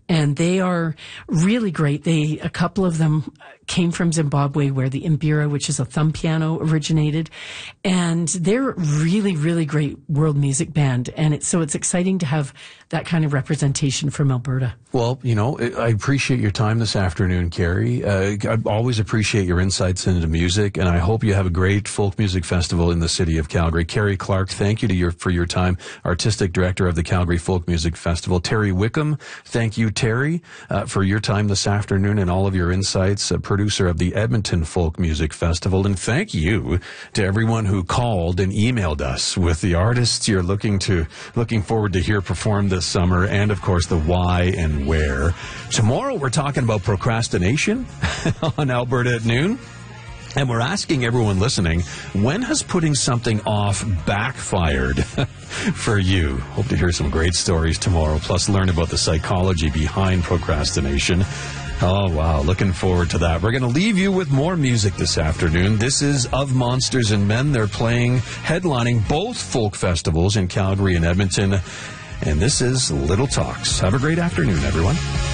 and they are really great. A couple of them came from Zimbabwe, where the Imbira, which is a thumb piano, originated, and they're really, really great world music band. And it's exciting to have that kind of representation from Alberta. Well, I appreciate your time this afternoon, Carrie. I always appreciate your insights into music, and I hope you have a great folk music festival in the city of Calgary. Carrie Clark, thank you for your time, Artistic Director of the Calgary Folk Music Festival. Terry Wickham, thank you, Terry, for your time this afternoon and all of your insights, producer of the Edmonton Folk Music Festival. And thank you to everyone who called and emailed us with the artists you're looking forward to hear perform this summer, and of course the why and where. Tomorrow we're talking about procrastination on Alberta at Noon. And we're asking everyone listening, when has putting something off backfired for you? Hope to hear some great stories tomorrow, plus learn about the psychology behind procrastination. Oh, wow. Looking forward to that. We're going to leave you with more music this afternoon. This is Of Monsters and Men. They're headlining both folk festivals in Calgary and Edmonton. And this is Little Talks. Have a great afternoon, everyone.